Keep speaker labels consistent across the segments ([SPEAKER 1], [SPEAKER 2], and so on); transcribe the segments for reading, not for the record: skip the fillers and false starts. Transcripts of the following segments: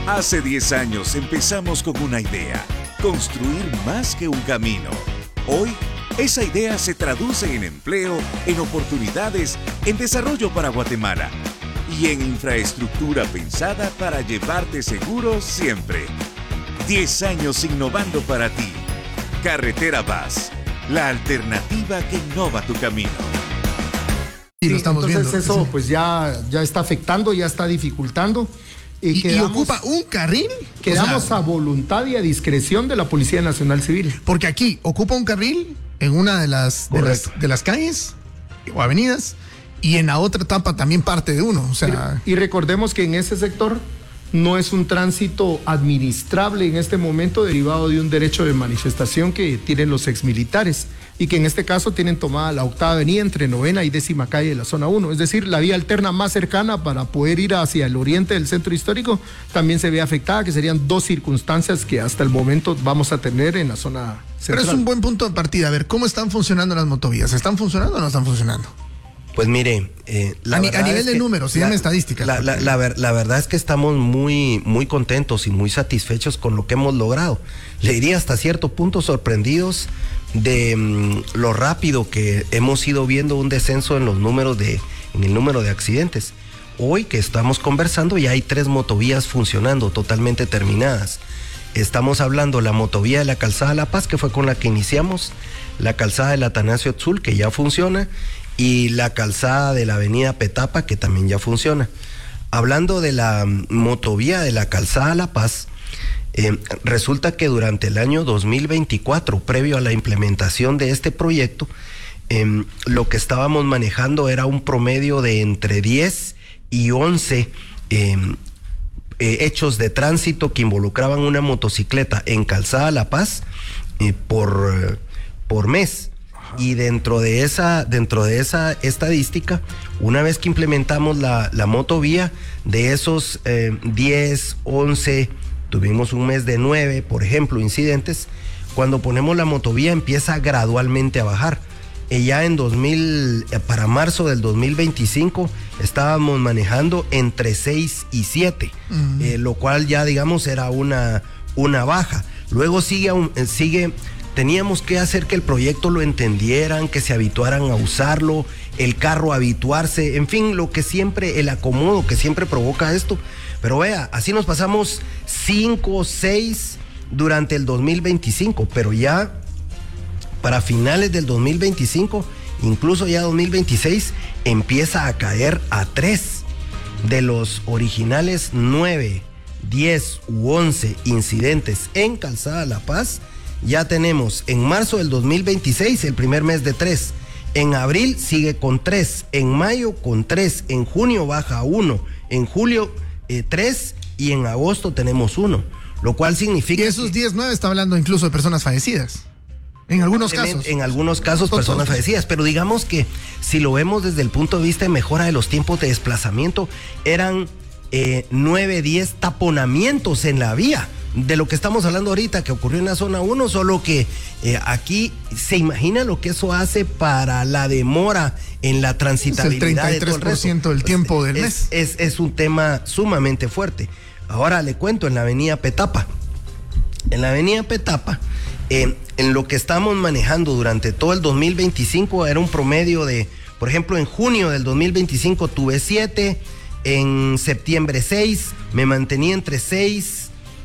[SPEAKER 1] Hace 10 años empezamos con una idea, construir más que un camino. Hoy, esa idea se traduce en empleo, en oportunidades, en desarrollo para Guatemala y en infraestructura pensada para llevarte seguro siempre. 10 años innovando para ti. Carretera Paz, la alternativa que innova tu camino.
[SPEAKER 2] Sí, lo estamos
[SPEAKER 3] entonces
[SPEAKER 2] viendo.
[SPEAKER 3] Eso pues ya está afectando, ya está dificultando.
[SPEAKER 2] ¿Y ocupa un carril?
[SPEAKER 3] Quedamos a voluntad y a discreción de la Policía Nacional Civil.
[SPEAKER 2] Porque aquí ocupa un carril en una de las calles o avenidas, y en la otra etapa también parte de uno. O sea,
[SPEAKER 3] y recordemos que en ese sector no es un tránsito administrable en este momento, derivado de un derecho de manifestación que tienen los exmilitares, y que en este caso tienen tomada la 8ª avenida entre 9ª y 10ª calle de la zona 1, es decir, la vía alterna más cercana para poder ir hacia el oriente del centro histórico también se ve afectada, que serían 2 circunstancias que hasta el momento vamos a tener en la zona central.
[SPEAKER 2] Pero es un buen punto de partida. A ver, ¿cómo están funcionando las motovías? ¿Están funcionando o no están funcionando?
[SPEAKER 4] Pues mire,
[SPEAKER 2] a nivel de números, se llama estadísticas.
[SPEAKER 4] La verdad es que estamos muy contentos y muy satisfechos con lo que hemos logrado. Le diría hasta cierto punto sorprendidos de lo rápido que hemos ido viendo un descenso en el número de accidentes. Hoy que estamos conversando ya hay 3 motovías funcionando, totalmente terminadas. Estamos hablando la motovía de la Calzada La Paz, que fue con la que iniciamos, la calzada del Atanasio Tzul, que ya funciona, y la calzada de la avenida Petapa, que también ya funciona. Hablando de la motovía de la calzada La Paz, resulta que durante el año 2024, previo a la implementación de este proyecto, lo que estábamos manejando era un promedio de entre 10 y 11 hechos de tránsito que involucraban una motocicleta en calzada La Paz por mes. Y dentro de esa estadística, una vez que implementamos la motovía, de esos 10, 11, tuvimos un mes de 9, por ejemplo, incidentes. Cuando ponemos la motovía empieza gradualmente a bajar. Ya para marzo del 2025 estábamos manejando entre 6 y 7, lo cual ya digamos era una baja. Luego sigue. Teníamos que hacer que el proyecto lo entendieran, que se habituaran a usarlo, el carro habituarse, en fin, el acomodo que siempre provoca esto. Pero vea, así nos pasamos 5 o 6 durante el 2025, pero ya para finales del 2025, incluso ya 2026, empieza a caer a 3 de los originales 9, 10 u 11 incidentes en Calzada La Paz. Ya tenemos en marzo del 2026 el primer mes de 3, en abril sigue con 3, en mayo con 3, en junio baja 1, en julio 3 y en agosto tenemos 1, lo cual significa...
[SPEAKER 2] Y esos 10, 9 está hablando incluso de personas fallecidas. En algunos casos.
[SPEAKER 4] En algunos casos personas fallecidas, pero digamos que si lo vemos desde el punto de vista de mejora de los tiempos de desplazamiento, eran 9, 10 taponamientos en la vía. De lo que estamos hablando ahorita, que ocurrió en la zona 1, solo que aquí se imagina lo que eso hace para la demora en la transitabilidad.
[SPEAKER 2] Es el 33% del tiempo del mes.
[SPEAKER 4] Es un tema sumamente fuerte. Ahora le cuento, en la avenida Petapa. En la avenida Petapa, en lo que estamos manejando durante todo el 2025, era un promedio de, por ejemplo, en junio del 2025 tuve 7, en septiembre 6, me mantenía entre 6,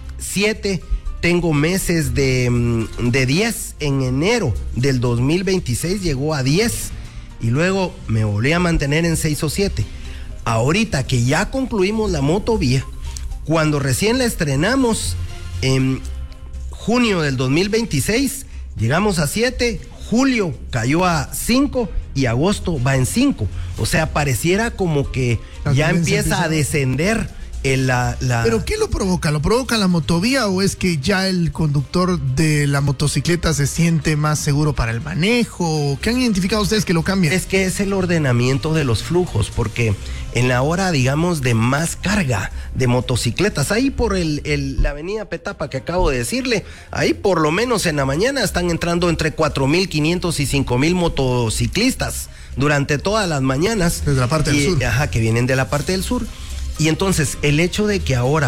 [SPEAKER 4] 7, tengo meses de 10, en enero del 2026 llegó a 10 y luego me volví a mantener en 6 o 7. Ahorita que ya concluimos la motovía, cuando recién la estrenamos en junio del 2026, llegamos a 7, julio cayó a 5 y agosto va en 5. O sea, pareciera como que ya empieza a descender.
[SPEAKER 2] ¿Pero qué lo provoca? ¿Lo provoca la motovía o es que ya el conductor de la motocicleta se siente más seguro para el manejo? ¿Qué han identificado ustedes que lo cambia?
[SPEAKER 4] Es que es el ordenamiento de los flujos, porque en la hora, digamos, de más carga de motocicletas, ahí por la avenida Petapa que acabo de decirle, ahí por lo menos en la mañana están entrando entre 4.500 y 5.000 motociclistas durante todas las mañanas.
[SPEAKER 2] Desde la parte del sur.
[SPEAKER 4] Ajá, que vienen de la parte del sur. Y entonces el hecho de que ahora